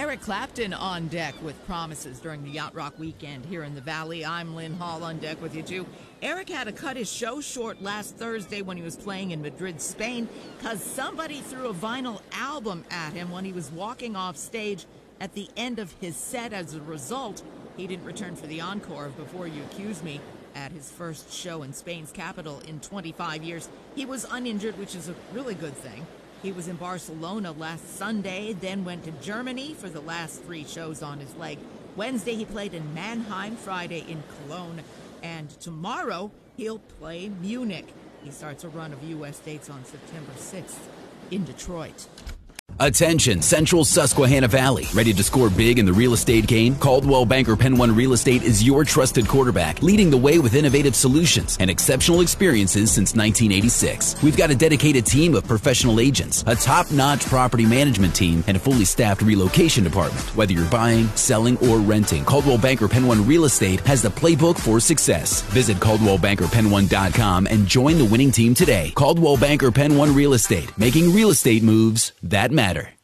Eric Clapton on deck with promises during the Yacht Rock weekend here in the Valley. I'm Lynn Hall on deck with you, too. Eric had to cut his show short last Thursday when he was playing in Madrid, Spain, because somebody threw a vinyl album at him when he was walking off stage at the end of his set. As a result, he didn't return for the encore of Before You Accuse Me at his first show in Spain's capital in 25 years. He was uninjured, which is a really good thing. He was in Barcelona last Sunday, then went to Germany for the last 3 shows on his leg. Wednesday, he played in Mannheim, Friday in Cologne, and tomorrow he'll play Munich. He starts a run of U.S. dates on September 6th in Detroit. Attention, Central Susquehanna Valley. Ready to score big in the real estate game? Coldwell Banker Penn One Real Estate is your trusted quarterback, leading the way with innovative solutions and exceptional experiences since 1986. We've got a dedicated team of professional agents, a top-notch property management team, and a fully staffed relocation department. Whether you're buying, selling, or renting, Coldwell Banker Penn One Real Estate has the playbook for success. Visit ColdwellBankerPenn1.com and join the winning team today. Coldwell Banker Penn One Real Estate, making real estate moves that matter.